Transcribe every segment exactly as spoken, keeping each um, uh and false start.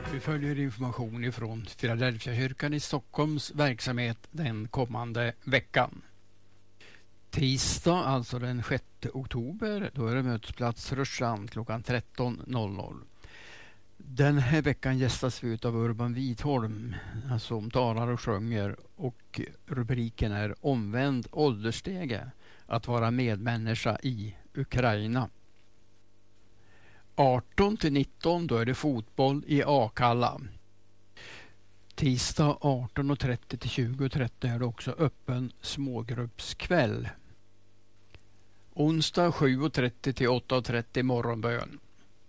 Vi följer information ifrån Philadelphia-kyrkan i Stockholms verksamhet den kommande veckan. Tisdag, alltså den sjätte oktober, då är det mötesplats Rörstrand klockan tretton noll noll. Den här veckan gästas vi av Urban Witholm som talar och sjunger, och rubriken är Omvänd ålderstege, att vara medmänniska i Ukraina. arton till nitton, då är det fotboll i Akalla. Tisdag arton och trettio till tjugo och trettio är det också öppen smågruppskväll. Onsdag sju och trettio till åtta och trettio morgonbön.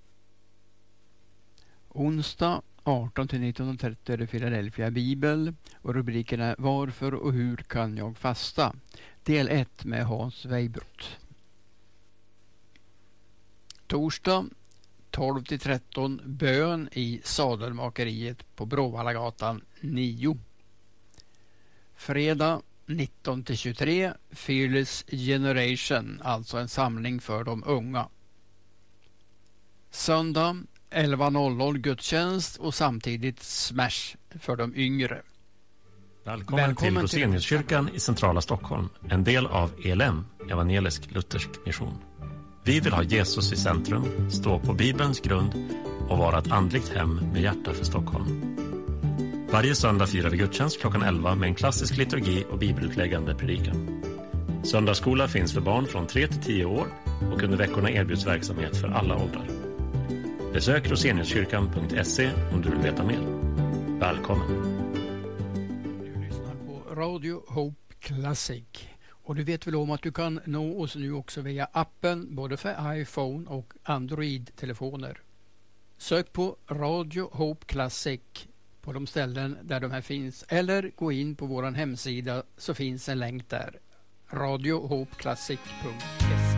Onsdag arton till nitton och trettio är det Philadelphia Bibel, och rubriken är Varför och hur kan jag fasta? Del ett med Hans Weibrot. Torsdag tolv till tretton bön i Sadelmakeriet på Bråvallagatan nio. Fredag nitton till tjugotre Fearless Generation, alltså en samling för de unga. Söndag elva noll noll gudstjänst och samtidigt smash för de yngre. Välkommen, Välkommen till Roseniuskyrkan i centrala Stockholm, en del av E L M, evangelisk luthersk mission. Vi vill ha Jesus i centrum, stå på Bibelns grund och vara ett andligt hem med hjärta för Stockholm. Varje söndag firar vi gudstjänst klockan elva med en klassisk liturgi och bibelutläggande predikan. Söndagsskola finns för barn från tre till tio år, och under veckorna erbjuds verksamhet för alla åldrar. Besök roseniuskyrkan punkt se om du vill veta mer. Välkommen! Du lyssnar på Radio Hope Classic. Och du vet väl om att du kan nå oss nu också via appen, både för iPhone och Android-telefoner. Sök på Radio Hope Classic på de ställen där de här finns, eller gå in på vår hemsida så finns en länk där. radio hope classic punkt se.